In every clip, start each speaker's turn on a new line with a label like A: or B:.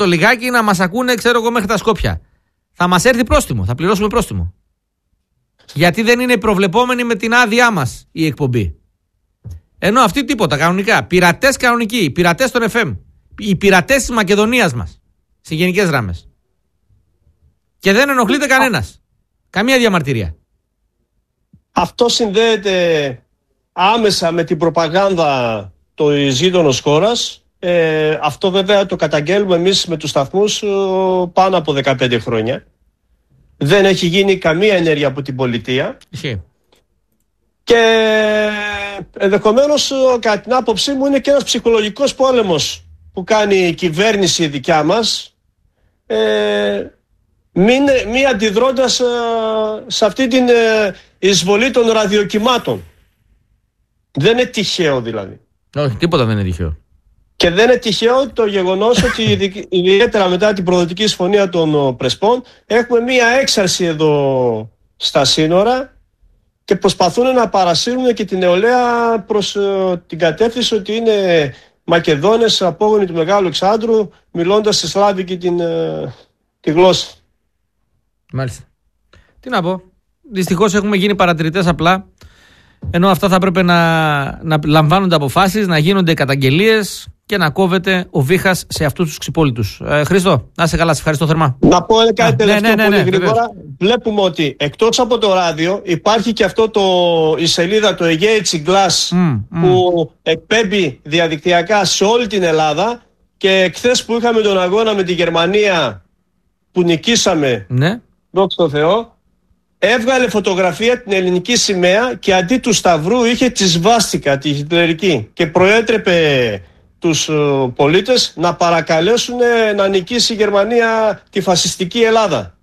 A: το λιγάκι να μας ακούνε, ξέρω εγώ, μέχρι τα Σκόπια. Θα μας έρθει πρόστιμο, θα πληρώσουμε πρόστιμο. Γιατί δεν είναι προβλεπόμενη με την άδειά μας η εκπομπή. Ενώ αυτοί τίποτα, κανονικά. Πειρατές κανονικοί, πειρατές των FM. Οι πειρατές της Μακεδονίας μας. Σε γενικές γραμμές. Και δεν ενοχλείται κανένας. Καμία διαμαρτυρία.
B: Αυτό συνδέεται άμεσα με την προπαγάνδα της γείτονος χώρας. Αυτό βέβαια το καταγγέλουμε εμείς με τους σταθμούς πάνω από 15 χρόνια. Δεν έχει γίνει καμία ενέργεια από την πολιτεία. Και ενδεχομένως, κατά την άποψή μου, είναι και ένας ψυχολογικός πόλεμος που κάνει η κυβέρνηση δικιά μας, μη αντιδρώντας σε αυτή την εισβολή των ραδιοκυμάτων. Δεν είναι τυχαίο δηλαδή.
A: Όχι, τίποτα δεν είναι τυχαίο.
B: Και δεν είναι τυχαίο το γεγονός ότι ιδιαίτερα μετά την προδοτική συμφωνία των Πρεσπών έχουμε μία έξαρση εδώ στα σύνορα και προσπαθούν να παρασύρουν και την νεολαία προς την κατεύθυνση ότι είναι Μακεδόνες απόγονοι του Μεγάλου Αλεξάνδρου, μιλώντας στη Σλάβικη τη γλώσσα.
A: Μάλιστα. Τι να πω. Δυστυχώς έχουμε γίνει παρατηρητές απλά, ενώ αυτά θα έπρεπε να λαμβάνονται αποφάσεις, να γίνονται καταγγελίες και να κόβεται ο βήχας σε αυτούς τους ξυπόλοιτους. Χρήστο, να είσαι καλά, σε ευχαριστώ θερμά.
B: Να πω κάτι τελευταίο πολύ γρήγορα.
A: Βεβαίως.
B: Βλέπουμε ότι εκτός από το ράδιο υπάρχει και αυτό η σελίδα, το Aegean Glass, που εκπέμπει διαδικτυακά σε όλη την Ελλάδα, και χθες που είχαμε τον αγώνα με τη Γερμανία που νικήσαμε, δόξα τω Θεώ, έβγαλε φωτογραφία την ελληνική σημαία και αντί του σταυρού είχε τη σβάστικα, τη χιτλερική, και προέτρεπε τους πολίτες να παρακαλέσουν να νικήσει η Γερμανία τη φασιστική Ελλάδα.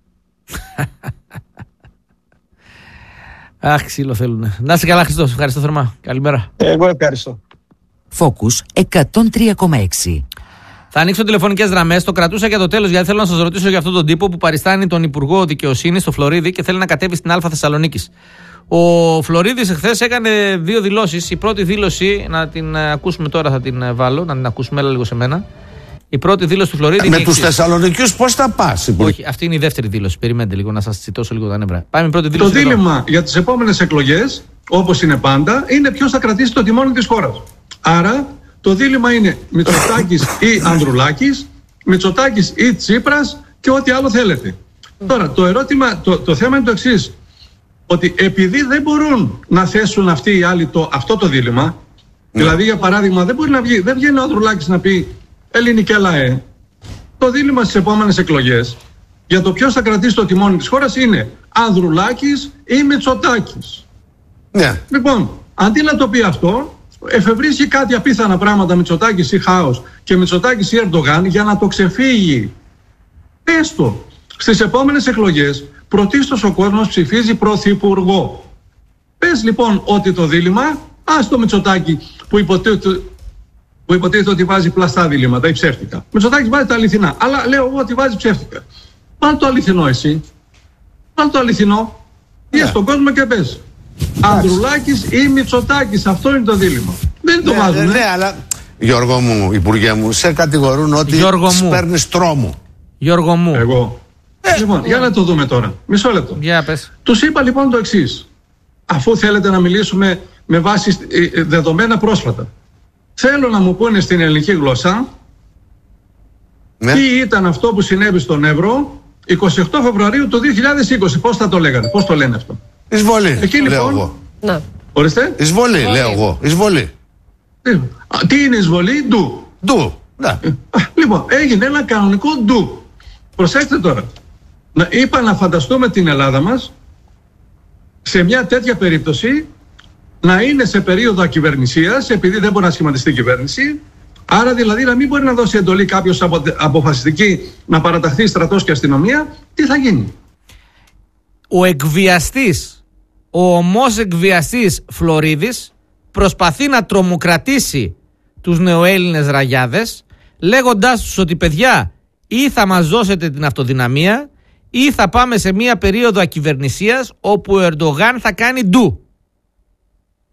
A: Αχ, ξύλο θέλουνε. Να είσαι καλά, Χριστός. Ευχαριστώ θερμά. Καλημέρα.
B: Εγώ ευχαριστώ.
C: Focus 103,6.
A: Θα ανοίξω τηλεφωνικές γραμμές. Το κρατούσα για το τέλος, γιατί θέλω να σας ρωτήσω για αυτόν τον τύπο που παριστάνει τον Υπουργό Δικαιοσύνης στο Φλωρίδι και θέλει να κατέβει στην Α Θεσσαλονίκης. Ο Φλωρίδης εχθές έκανε 2 δηλώσεις. Η πρώτη δήλωση, να την ακούσουμε τώρα, θα την βάλω, να την ακούσουμε, έλα λίγο σε μένα. Η πρώτη δήλωση του Φλωρίδη.
D: Με τους Θεσσαλονικιούς πώς θα πας?
A: Όχι, αυτή είναι η δεύτερη δήλωση. Περιμένετε λίγο να σας τσιτώσω λίγο τα νεύρα. Πάμε η πρώτη δήλωση.
E: Το δίλημμα για τις επόμενες εκλογές, όπως είναι πάντα, είναι ποιος θα κρατήσει το τιμόνι της χώρας. Άρα το δίλημμα είναι Μητσοτάκης ή Ανδρουλάκης, Μητσοτάκης ή Τσίπρας και ό,τι άλλο θέλετε. Τώρα το ερώτημα, το θέμα είναι το εξής. Ότι επειδή δεν μπορούν να θέσουν αυτοί οι άλλοι αυτό το δίλημμα, δηλαδή για παράδειγμα δεν βγαίνει ο Ανδρουλάκης να πει ελληνικέ λαέ, το δίλημμα στις επόμενες εκλογές για το ποιος θα κρατήσει το τιμόνι της χώρας είναι Ανδρουλάκης ή Μητσοτάκης.
D: Ναι.
E: Λοιπόν, αντί να το πει αυτό, εφευρίσκει κάτι απίθανα πράγματα Μητσοτάκης ή Χάος και Μητσοτάκης ή Ερντογάν για να το ξεφύγει. Πες το. Στις επόμενες εκλογές πρωτίστως ο κόσμος ψηφίζει πρωθυπουργό. Πες λοιπόν ότι το δίλημμα, ας το Μητσοτάκη που υποτίθεται ότι βάζει πλαστά διλήμματα ή ψεύτικα. Μητσοτάκης βάζει τα αληθινά. Αλλά λέω εγώ ότι βάζει ψεύτικα. Βάλ το αληθινό εσύ. Βάλ το αληθινό. Βγες στον κόσμο και πες. Ανδρουλάκης ή Μητσοτάκης. Αυτό είναι το δίλημμα. Δεν το βάζουν.
D: Ναι, αλλά Γιώργο μου, Υπουργέ μου, σε κατηγορούν ότι παίρνεις τρόμο.
A: Γιώργο μου.
E: Εγώ. Λοιπόν, για να το δούμε τώρα. Μισό λεπτό.
A: Για πες.
E: Τους είπα λοιπόν το εξής. Αφού θέλετε να μιλήσουμε με βάση δεδομένα πρόσφατα. Θέλω να μου πούνε στην ελληνική γλώσσα τι ήταν αυτό που συνέβη στον Εύρο 28 Φεβρουαρίου του 2020. Πώς θα το λέγανε, πώς το λένε αυτό?
D: Εισβολή,
E: εκεί, λοιπόν,
D: λέω εγώ.
E: Ναι. Ορίστε.
D: Εισβολή, λέω εγώ. Εισβολή.
E: Τι είναι εισβολή? Ντου.
D: Ναι.
E: Λοιπόν, έγινε ένα κανονικό ντου. Προσέξτε τώρα. Είπα να φανταστούμε την Ελλάδα μας σε μια τέτοια περίπτωση να είναι σε περίοδο ακυβερνησίας, επειδή δεν μπορεί να σχηματιστεί κυβέρνηση. Άρα δηλαδή να μην μπορεί να δώσει εντολή κάποιος αποφασιστική να παραταχθεί στρατός και αστυνομία. Τι θα γίνει?
A: Ο εκβιαστής, ο ομός εκβιαστής Φλωρίδης προσπαθεί να τρομοκρατήσει τους νεοέλληνες ραγιάδες, λέγοντάς τους ότι παιδιά, ή θα μας δώσετε την αυτοδυναμία ή θα πάμε σε μια περίοδο ακυβερνησίας όπου ο Ερντογάν θα κάνει ντου.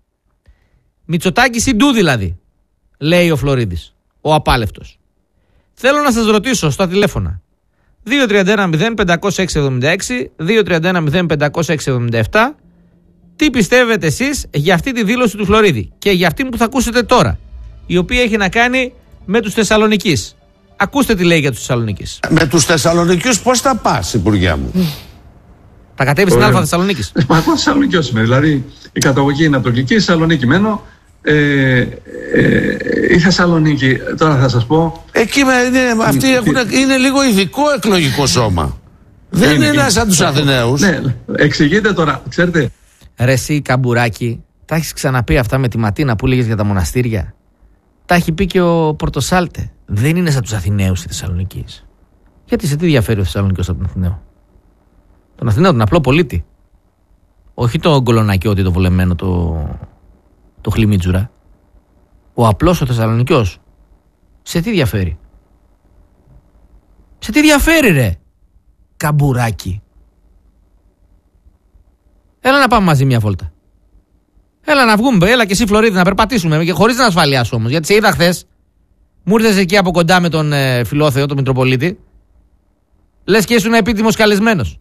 A: Μητσοτάκης ή ντου δηλαδή, λέει ο Φλωρίδης, ο απάλευτος. θέλω να σας ρωτήσω στα τηλέφωνα 231-0566, 231-0567, τι πιστεύετε εσείς για αυτή τη δήλωση του Φλωρίδη και για αυτή που θα ακούσετε τώρα, η οποία έχει να κάνει με τους Θεσσαλονικείς. Ακούστε τι λέει για τους Θεσσαλονικείς.
D: Με τους Θεσσαλονικείς πώς θα πας, Υπουργέ μου?
A: Θα κατέβει στην Αλφα Θεσσαλονίκης.
E: Μα εγώ Θεσσαλονικιός είμαι. Δηλαδή η καταγωγή είναι από το Κιλκί, Θεσσαλονίκη μένω. Η Θεσσαλονίκη, τώρα θα σας πω.
D: Εκεί αυτοί είναι λίγο ειδικό εκλογικό σώμα. Δεν είναι σαν τους Αθηναίους.
E: Ναι, εξηγείτε τώρα, ξέρετε.
A: Ρε εσύ Καμπουράκη, τα έχεις ξαναπεί αυτά με τη Ματίνα που λέγες για τα μοναστήρια? Τα έχει πει και ο Πορτοσάλτε. Δεν είναι σαν τους Αθηναίους η Θεσσαλονίκη. Γιατί σε τι διαφέρει ο Θεσσαλονικός από τον Αθηναίο? Τον Αθηναίο, τον απλό πολίτη. Όχι τον κολονακιώτη, το βολεμένο, το χλιμίτζουρα. Ο απλός ο Θεσσαλονικιός. Σε τι διαφέρει? Σε τι διαφέρει, ρε Καμπουράκι? Έλα να πάμε μαζί μια βόλτα. Έλα να βγούμε, έλα και εσύ Φλωρίδη να περπατήσουμε και χωρίς να ασφαλιάσω όμως. Γιατί σε είδα χθες. Μου ήρθες εκεί από κοντά με τον Φιλόθεο, τον Μητροπολίτη. Λες και ήσουν επίτιμος καλεσμένος.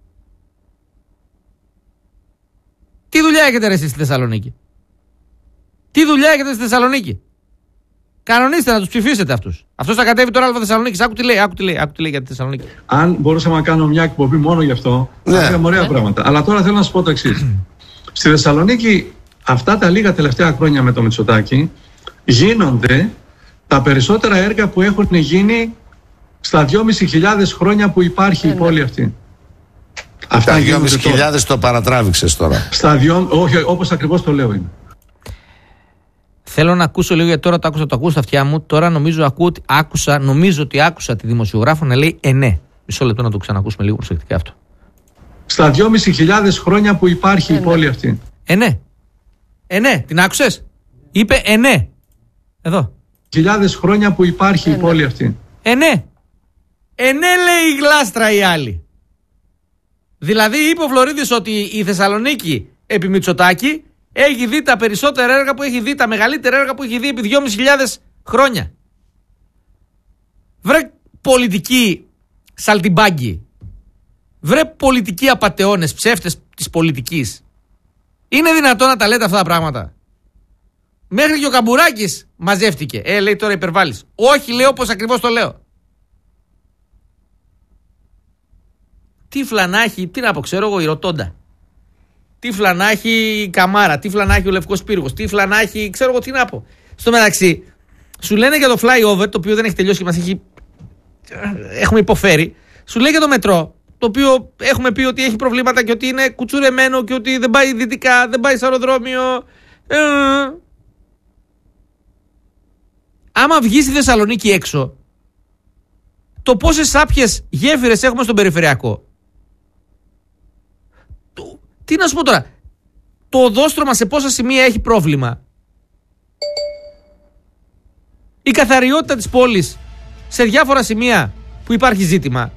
A: Τι δουλειά έχετε ρε εσείς στη Θεσσαλονίκη? Τι δουλειά έχετε στη Θεσσαλονίκη? Κανονίστε να τους ψηφίσετε αυτούς. Αυτός θα κατέβει τώρα Αλφα Θεσσαλονίκης. Άκου τι λέει για τη Θεσσαλονίκη.
E: Αν μπορούσαμε να κάνουμε μια εκπομπή μόνο γι' αυτό, θα είχαμε ωραία πράγματα. Αλλά τώρα θέλω να σας πω το εξής. Στη Θεσσαλονίκη, αυτά τα λίγα τελευταία χρόνια με το Μητσοτάκη, γίνονται τα περισσότερα έργα που έχουν γίνει στα 2.500 χρόνια που υπάρχει η πόλη αυτή.
D: Αυτά 2.500 το παρατράβηξες τώρα.
E: Όχι, όπως ακριβώς το λέω είναι.
A: Θέλω να ακούσω λίγο, γιατί τώρα το ακούω στα αυτιά μου. Τώρα νομίζω ότι άκουσα τη δημοσιογράφο να λέει ναι. Μισό λεπτό να το ξανακούσουμε λίγο προσεκτικά αυτό.
E: Στα 2.500 χρόνια που υπάρχει η πόλη αυτή.
A: Ναι. Ναι, την άκουσες? Είπε ναι. Εδώ.
E: 1.000 χρόνια που υπάρχει η πόλη αυτή.
A: Ναι. Ναι, λέει η γλάστρα η άλλη. Δηλαδή είπε ο Φλωρίδης ότι η Θεσσαλονίκη επί Μητσοτάκη έχει δει τα περισσότερα έργα που έχει δει, τα μεγαλύτερα έργα που έχει δει επί 2.500 χρόνια. Βρε πολιτικοί σαλτιμπάγκοι. Βρε πολιτικοί απατεώνες, ψεύτες της πολιτικής. Είναι δυνατόν να τα λέτε αυτά τα πράγματα? Μέχρι και ο Καμπουράκης μαζεύτηκε. Λέει τώρα υπερβάλλεις. Όχι, λέω όπως ακριβώς το λέω. Τι φλανάχει, τι να πω, ξέρω εγώ, η Ρωτώντα. Τι φλανάχει η Καμάρα, τι φλανάχει ο Λευκός Πύργος, τι φλανάχει, ξέρω εγώ τι να πω. Στο μεταξύ, σου λένε για το flyover, το οποίο δεν έχει τελειώσει και μας έχουμε υποφέρει. Σου λέει για το μετρό, το οποίο έχουμε πει ότι έχει προβλήματα και ότι είναι κουτσουρεμένο και ότι δεν πάει δυτικά, δεν πάει σε αεροδρόμιο. Άμα βγει στη Θεσσαλονίκη έξω, το πόσες σάπιες γέφυρες έχουμε στον περιφερειακό. Τι να σου πω τώρα, το οδόστρωμα σε πόσα σημεία έχει πρόβλημα. Η καθαριότητα της πόλης σε διάφορα σημεία που υπάρχει ζήτημα.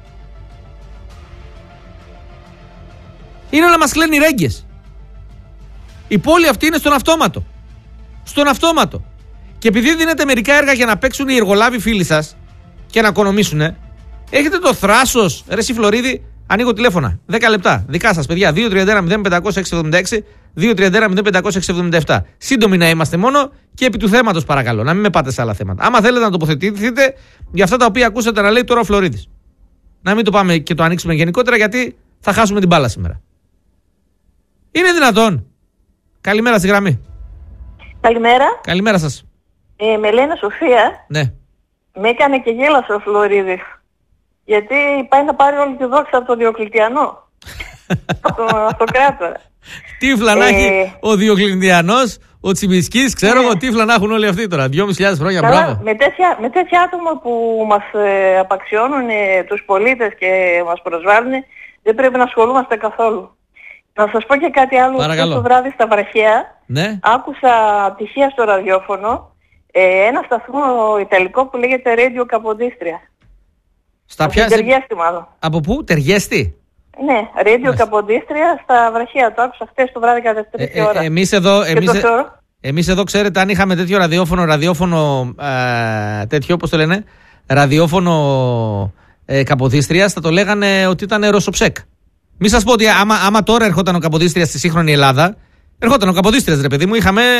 A: Είναι να μας κλαίνουν οι ρέγγες. Η πόλη αυτή είναι στον αυτόματο. Στον αυτόματο. Και επειδή δίνετε μερικά έργα για να παίξουν οι εργολάβοι φίλοι σας και να οικονομήσουνε, έχετε το θράσος, ρε εσύ Φλωρίδη, ανοίγω τηλέφωνα. 10 λεπτά. Δικά σας, παιδιά. 231-0566, 231-0567. Σύντομοι να είμαστε μόνο και επί του θέματος, παρακαλώ. Να μην με πάτε σε άλλα θέματα. Άμα θέλετε να τοποθετηθείτε για αυτά τα οποία ακούσατε να λέει τώρα ο Φλωρίδης. Να μην το πάμε και το ανοίξουμε γενικότερα, γιατί θα χάσουμε την μπάλα σήμερα. Είναι δυνατόν? Καλημέρα στη γραμμή.
F: Καλημέρα.
A: Καλημέρα σας.
F: Με λένε Σοφία.
A: Ναι.
F: Με έκανε και γέλασε ο Φλωρίδης. Γιατί πάει να πάρει όλη τη δόξα από τον Διοκλητιανό. από τον αυτοκράτορα.
A: Τύφλα να έχει ο Διοκλητιανός, ο Τσιμισκής, ξέρω εγώ, τύφλα να έχουν όλοι αυτοί τώρα. 2.500 χρόνια, μπράβο.
F: Με τέτοια άτομα που μας απαξιώνουν τους πολίτες και μας προσβάλλουν, δεν πρέπει να ασχολούμαστε καθόλου. Να σας πω και κάτι άλλο. Το βράδυ στα Βραχαία, ναι. Άκουσα τυχαία στο ραδιόφωνο ένα σταθμό ιταλικό που λέγεται Radio Capodistria.
A: Στα ποια?
F: Τεργέστη μάλλον.
A: Από πού? Τεργέστη?
F: Ναι, Radio Capodistria στα Βραχαία. Το άκουσα χτες το βράδυ κατά 3 ώρα.
A: Εμείς εδώ ξέρετε, αν είχαμε τέτοιο ραδιόφωνο τέτοιο, πώς το λένε, ραδιόφωνο Καποδίστριας, θα το λέγανε ότι ήταν Ρωσοψέκ. Μη σας πω ότι άμα τώρα ερχόταν ο Καποδίστριας στη σύγχρονη Ελλάδα, ερχόταν ο Καποδίστριας, ρε παιδί μου,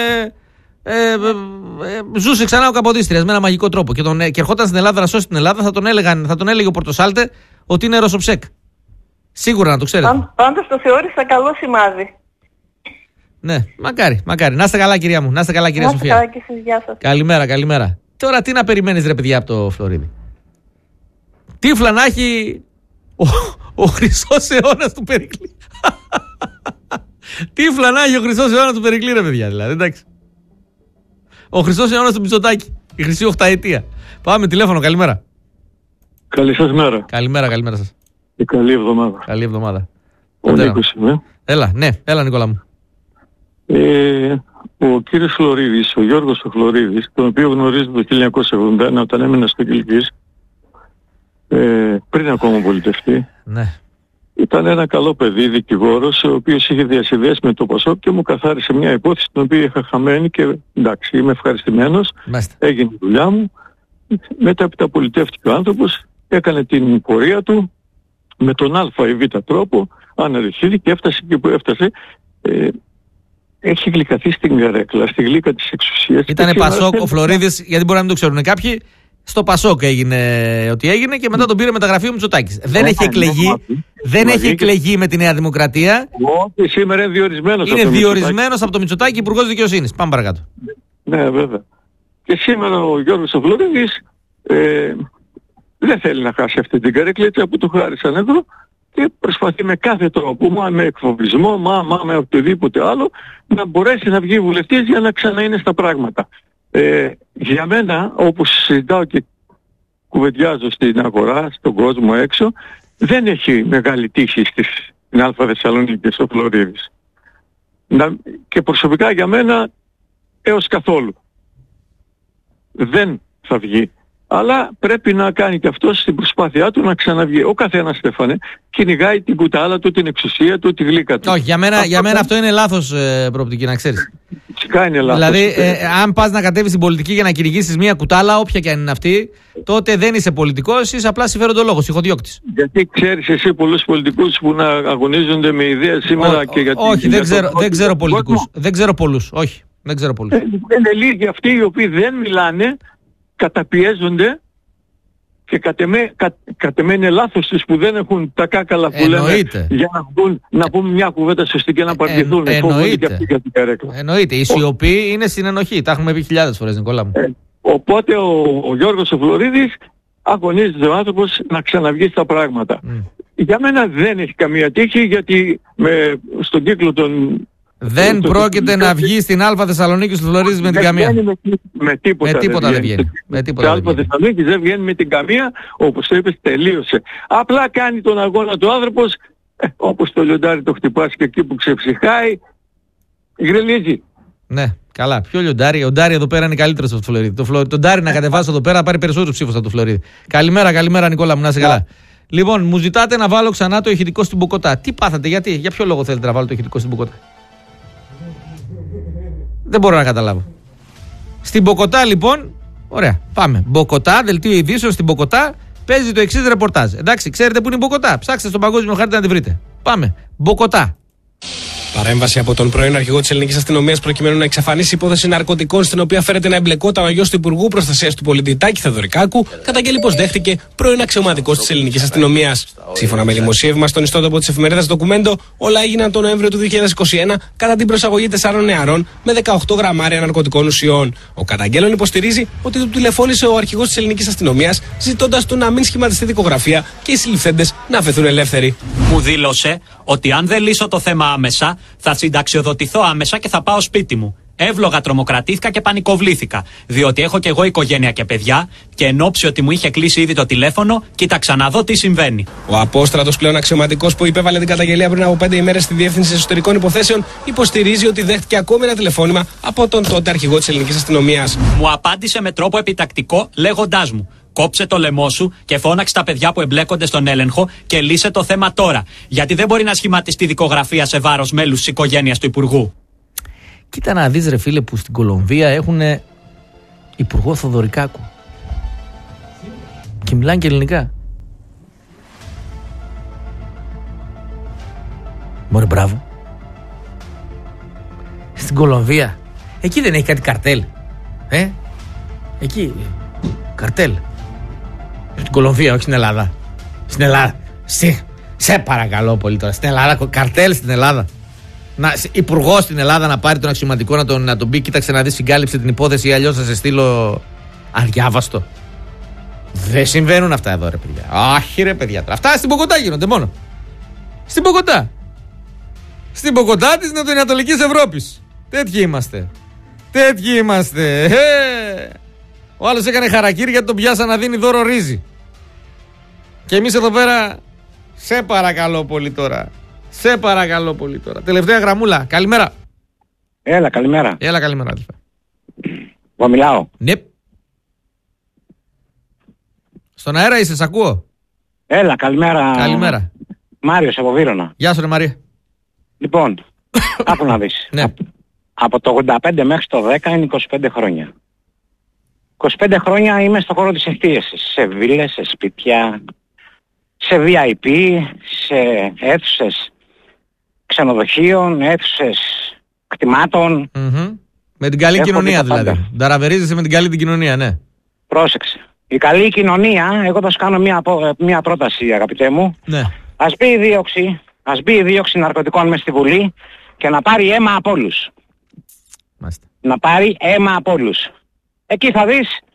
A: ζούσε ξανά ο Καποδίστριας με ένα μαγικό τρόπο. Και ερχόταν στην Ελλάδα να σώσει την Ελλάδα, θα τον έλεγε ο Πορτοσάλτε ότι είναι Ρωσοψέκ. Σίγουρα να το ξέρετε.
F: Πάντως το θεώρησα καλό σημάδι.
A: Ναι, μακάρι. Να είστε καλά, κυρία μου. Να είστε καλά, κυρία Σοφία.
F: Να είστε καλά και εσείς, γεια σας.
A: Καλημέρα. Τώρα τι να περιμένεις, ρε παιδιά, από το Φλωρίδι. Τύφλα να έχει ο χρυσός αιώνας του Περικλή. Τύφλα να έχει ο χρυσός αιώνας του Περικλή, ρε παιδιά, δηλαδή, εντάξει. Ο χρυσός αιώνας του Μητσοτάκη. Η χρυσή οχταετία. Πάμε τηλέφωνο, καλημέρα.
G: Καλή σας μέρα.
A: Καλημέρα σας.
G: Και καλή εβδομάδα.
A: Καλή εβδομάδα.
G: Ο Νίκος είμαι.
A: Έλα Νικόλα μου.
G: Ο κύριος Φλωρίδης, ο Γιώργος ο Φλωρίδης, τον οποίο γνωρίζω το 1981 όταν έμενα στο Κιλκής, πριν ακόμα πολιτευτεί,
A: ναι.
G: Ήταν ένα καλό παιδί, δικηγόρος, ο οποίος είχε διασυνδέσει με το Πασόκ και μου καθάρισε μια υπόθεση την οποία είχα χαμένη και εντάξει, είμαι ευχαριστημένος. Έγινε η δουλειά μου. Μετά πολιτεύτηκε ο άνθρωπος, έκανε την πορεία του με τον α ή β τρόπο, αναρριχθεί και έφτασε εκεί που έφτασε. Έχει γλυκαθεί στην καρέκλα, στη γλύκα της εξουσίας.
A: Ήτανε Πασόκ ο Φλωρίδης, γιατί μπορεί να μην το ξέρουν κάποιοι. Στο Πασόκ έγινε ό,τι έγινε και μετά τον πήρε μεταγραφή ο Μητσοτάκης. Δεν έχει εκλεγεί με τη Νέα Δημοκρατία.
G: Όχι, σήμερα είναι διορισμένος.
A: Είναι διορισμένος από το Μητσοτάκη Υπουργός Δικαιοσύνης. Πάμε παρακάτω.
G: Ναι, βέβαια. Και σήμερα ο Γιώργος ο Φλωρίδης δεν θέλει να χάσει αυτή την καρέκλα που του χάρισαν εδώ και προσπαθεί με κάθε τρόπο, με εκφοβισμό, με οτιδήποτε άλλο, να μπορέσει να βγει βουλευτής για να ξαναείνει στα πράγματα. Για μένα, όπως συζητάω και κουβεντιάζω στην αγορά, στον κόσμο έξω, δεν έχει μεγάλη τύχη στην Α Θεσσαλονίκη στο Φλωρίδης. Και προσωπικά για μένα έως καθόλου. Δεν θα βγει. Αλλά πρέπει να κάνει και αυτός την προσπάθειά του να ξαναβγεί. Ο καθένας, Στέφανε, κυνηγάει την κουτάλα του, την εξουσία του, τη γλύκα του.
A: Όχι, για μένα αυτό είναι λάθος προοπτική, να ξέρεις.
G: Φυσικά είναι λάθος.
A: Δηλαδή, αν πας να κατέβεις στην πολιτική για να κυνηγήσεις μια κουτάλα, όποια και αν είναι αυτή, τότε δεν είσαι πολιτικός, είσαι απλά συμφέροντολόγος, ηχοδιώκτης.
G: Γιατί ξέρεις εσύ πολλούς πολιτικούς που να αγωνίζονται με ιδέες σήμερα και γιατί.
A: Όχι, δεν ξέρω πολιτικούς. Δεν ξέρω πολλούς. Όχι, δεν ξέρω πολλούς.
G: Είναι λίγοι αυτοί οι οποίοι δεν μιλάνε, καταπιέζονται και κατ' εμέ είναι λάθος τους που δεν έχουν τα κάκαλα που λένε για να πούν μια κουβέντα σωστή και να παρτιθούν.
A: Εννοείται. Η σιωπή είναι συνενοχή. Τα έχουμε πει χιλιάδες φορές, Νικόλα μου.
G: Οπότε ο Γιώργος ο Φλωρίδης αγωνίζεται ο άνθρωπος να ξαναβγεί στα πράγματα. Για μένα δεν έχει καμία τύχη, γιατί στον κύκλο των...
A: Δεν πρόκειται να βγει στην Α Θεσσαλονίκη του Φλωρίδης με την καμία.
G: Με τίποτα δεν βγαίνει. Στην Α Θεσσαλονίκη δεν βγαίνει με την καμία, όπως το είπες, τελείωσε. Απλά κάνει τον αγώνα του άνθρωπος, όπως το λιοντάρι το χτυπάς και εκεί που ξεψυχάει, γκρελίζει.
A: Ναι, καλά. Ποιο λιοντάρι? Ο Ντάρι εδώ πέρα είναι καλύτερος από το Φλωρίδη. Τον Ντάρι να κατεβάσει εδώ πέρα, πάρει περισσότερους ψήφους από το Φλωρίδη. Καλημέρα, Νικόλα μου, να είσαι καλά. Λοιπόν, μου ζητάτε να βάλω ξανά το ηχητικό στην Μποκοτά. Τι πάθατε, γιατί, για ποιο λόγο θέλετε να βάλω το ηχητικό στην Μποκοτά? Δεν μπορώ να καταλάβω. Στην Μποκοτά λοιπόν, ωραία, πάμε. Μποκοτά, δελτίο ειδήσεων στην Μποκοτά, παίζει το εξής ρεπορτάζ. Εντάξει, ξέρετε που είναι η Μποκοτά? Ψάξτε στον παγκόσμιο χάρτη να τη βρείτε. Πάμε. Μποκοτά.
H: Παρέμβαση από τον πρώην αρχηγό της Ελληνικής Αστυνομίας προκειμένου να εξαφανίσει υπόθεση ναρκωτικών στην οποία φέρεται να εμπλεκόταν ο γιος του Υπουργού Προστασίας του Πολίτη Τάκη Θεοδωρικάκου, καταγγέλει πως δέχτηκε πρώην αξιωματικός της Ελληνικής Αστυνομίας. Σύμφωνα με δημοσίευμα στον ιστότοπο της εφημερίδας Ντοκουμέντο, όλα έγιναν τον Νοέμβριο του 2021 κατά την προσαγωγή 4 νεαρών με 18 γραμμάρια ναρκωτικών ουσιών. Ο καταγγέλων υποστηρίζει ότι του τηλεφώνησε ο αρχηγός της Ελληνικής Αστυνομίας, ζητώντας του να μην σχηματιστεί δικογραφία και οι συλληφθέντες να αφαιθούν ελεύθεροι.
I: Μου δήλωσε ότι αν δεν λύσω το θέμα άμεσα, θα συνταξιοδοτηθώ άμεσα και θα πάω σπίτι μου. Εύλογα τρομοκρατήθηκα και πανικοβλήθηκα, διότι έχω κι εγώ οικογένεια και παιδιά και εν όψη ότι μου είχε κλείσει ήδη το τηλέφωνο, κοίταξα να δω τι συμβαίνει.
H: Ο απόστρατος πλέον αξιωματικός που υπέβαλε την καταγγελία πριν από 5 ημέρες στη Διεύθυνση Εσωτερικών Υποθέσεων υποστηρίζει ότι δέχτηκε ακόμη ένα τηλεφώνημα από τον τότε αρχηγό της Ελληνικής Αστυνομίας.
I: Μου απάντησε με τρόπο επιτακτικό λέγοντάς μου: κόψε το λαιμό σου και φώναξε τα παιδιά που εμπλέκονται στον έλεγχο και λύσε το θέμα τώρα. Γιατί δεν μπορεί να σχηματιστεί δικογραφία σε βάρος μέλους της οικογένειας του Υπουργού.
A: Κοίτα να δεις, ρε φίλε, που στην Κολομβία έχουν Υπουργό Θοδωρικάκου. Και μιλάνε και ελληνικά. Μωρέ, μπράβο. Στην Κολομβία. Εκεί δεν έχει κάτι καρτέλ. Εκεί. Καρτέλ. Στην Κολομβία, όχι στην Ελλάδα. Στην Ελλάδα. Σε παρακαλώ πολύ τώρα. Στην Ελλάδα. Καρτέλ στην Ελλάδα. Υπουργός στην Ελλάδα να πάρει τον αξιωματικό να τον πει: κοίταξε να δει, συγκάλυψε την υπόθεση, αλλιώς θα σε στείλω αδιάβαστο. Δεν συμβαίνουν αυτά εδώ, ρε παιδιά. Άχι, ρε παιδιά. Αυτά στην Μπογοτά γίνονται μόνο. Στην Μπογοτά. Στην Μπογοτά της Νοτιοανατολικής Ευρώπης. Τέτοιοι είμαστε. Τέτοιοι είμαστε. Ο άλλος έκανε χαρακίρι γιατί τον πιάσα να δίνει δώρο ρύζι. Και εμείς εδώ πέρα. Σε παρακαλώ πολύ τώρα. Σε παρακαλώ πολύ τώρα. Τελευταία γραμμούλα. Καλημέρα.
J: Έλα, καλημέρα.
A: Έλα, καλημέρα.
J: Εγώ μιλάω.
A: Ναι. Στον αέρα είσαι, σ' ακούω.
J: Έλα, καλημέρα.
A: Καλημέρα.
J: Μάριος από Βύρωνα.
A: Γεια σου, ρε Μαρία.
J: Λοιπόν, άκου να δεις.
A: Ναι.
J: Από το 85 μέχρι το 10 είναι 25 χρόνια. 25 χρόνια είμαι στο χώρο της εστίασης. Σε βίλες, σε σπίτια, σε VIP, σε αίθουσες ξενοδοχείων, αίθουσες κτημάτων.
A: Με την καλή κοινωνία δηλαδή. Νταραβερίζεσαι με την καλή την κοινωνία, ναι.
J: Πρόσεξε. Η καλή κοινωνία, εγώ θα σου κάνω μια πρόταση, αγαπητέ μου.
A: Ναι.
J: Ας μπει η δίωξη ναρκωτικών μες στη Βουλή και να πάρει αίμα από όλους.
A: Μάλιστα.
J: Να πάρει αίμα από όλους. Εκεί θα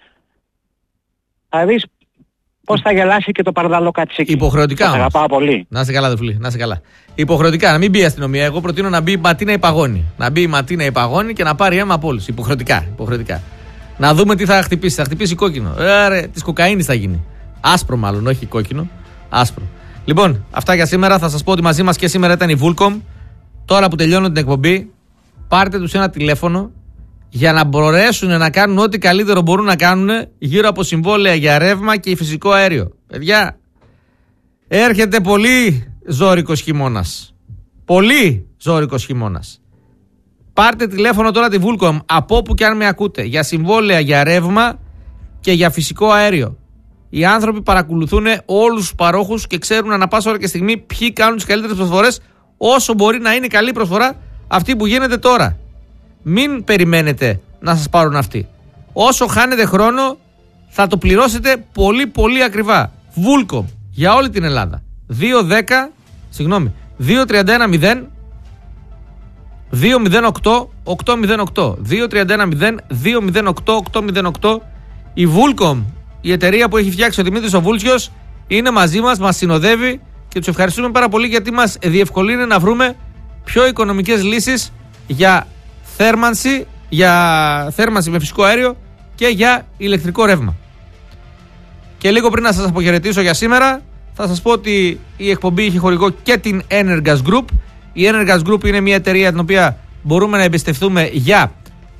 J: δεις πώς θα γελάσει και το παρδαλό κατσίκι.
A: Υποχρεωτικά.
J: Θα αγαπάω πολύ.
A: Να είσαι καλά, δε φίλε, να είσαι καλά. Υποχρεωτικά, να μην μπει η αστυνομία. Εγώ προτείνω να μπει η Ματίνα Υπαγώνη. Να μπει η Ματίνα Υπαγώνη και να πάρει αίμα από όλους. Υποχρεωτικά. Να δούμε τι θα χτυπήσει. Θα χτυπήσει κόκκινο. Της κοκαίνης θα γίνει. Άσπρο μάλλον, όχι κόκκινο. Άσπρο. Λοιπόν, αυτά για σήμερα. Θα σας πω ότι μαζί μας και σήμερα ήταν η Vulcom. Τώρα που τελειώνω την εκπομπή, πάρτε τους ένα τηλέφωνο για να μπορέσουν να κάνουν ό,τι καλύτερο μπορούν να κάνουν γύρω από συμβόλαια για ρεύμα και φυσικό αέριο. Παιδιά, έρχεται πολύ ζώρικος χειμώνας. Πολύ ζώρικος χειμώνας. Πάρτε τηλέφωνο τώρα τη Vulcom από όπου και αν με ακούτε για συμβόλαια για ρεύμα και για φυσικό αέριο. Οι άνθρωποι παρακολουθούν όλους τους παρόχους και ξέρουν ανά πάσα ώρα και στιγμή ποιοι κάνουν τις καλύτερες προσφορές, όσο μπορεί να είναι καλή προσφορά αυτή που γίνεται τώρα. Μην περιμένετε να σας πάρουν αυτοί. Όσο χάνετε χρόνο θα το πληρώσετε πολύ πολύ ακριβά. Vulcom για όλη την Ελλάδα. 231-0 208-808 231-0 208-808. Η Vulcom, η εταιρεία που έχει φτιάξει ο Δημήτρης ο Βούλτσιος, είναι μαζί μας, μας συνοδεύει και τους ευχαριστούμε πάρα πολύ γιατί μας διευκολύνει να βρούμε πιο οικονομικές λύσεις για θέρμανση με φυσικό αέριο και για ηλεκτρικό ρεύμα. Και λίγο πριν να σας αποχαιρετήσω για σήμερα, θα σας πω ότι η εκπομπή είχε χορηγό και την Energas Group. Η Energas Group είναι μια εταιρεία την οποία μπορούμε να εμπιστευτούμε για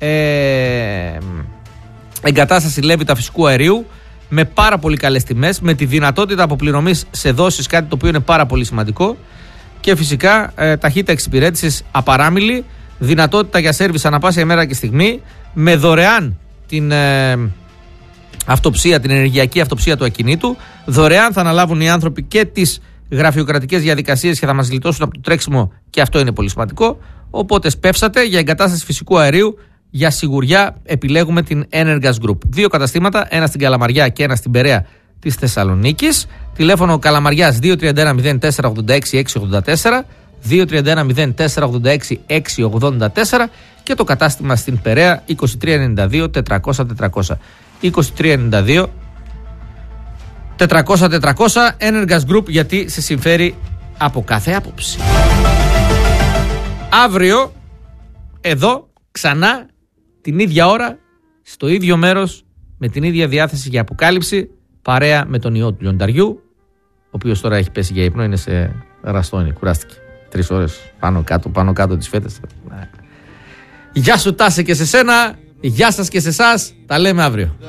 A: εγκατάσταση λέβητα φυσικού αερίου με πάρα πολύ καλές τιμές, με τη δυνατότητα αποπληρωμής σε δόσεις, κάτι το οποίο είναι πάρα πολύ σημαντικό, και φυσικά ταχύτητα εξυπηρέτησης απαράμιλη, δυνατότητα για σέρβις ανά πάσα ημέρα και στιγμή, με δωρεάν την αυτοψία, την ενεργειακή αυτοψία του ακινήτου. Δωρεάν θα αναλάβουν οι άνθρωποι και τις γραφειοκρατικές διαδικασίες και θα μας γλιτώσουν από το τρέξιμο, και αυτό είναι πολύ σημαντικό. Οπότε σπεύσατε για εγκατάσταση φυσικού αερίου. Για σιγουριά επιλέγουμε την Energas Group. 2 καταστήματα, ένα στην Καλαμαριά και ένα στην Περαία της Θεσσαλονίκης. Τηλέφωνο Καλαμαριάς 231-0486-684, 231-0486-684 και το κατάστημα στην Περαία 2392 400 400. 2392 400 400. Energas Group, γιατί σε συμφέρει από κάθε άποψη. Αύριο εδώ ξανά την ίδια ώρα, στο ίδιο μέρος, με την ίδια διάθεση για αποκάλυψη, παρέα με τον ιό του λιονταριού, ο οποίος τώρα έχει πέσει για ύπνο, είναι σε ραστόνι, κουράστηκε 3 ώρες πάνω κάτω τις φέτες. Γεια σου Τάσε και σε σένα, γεια σας και σε εσάς, τα λέμε αύριο.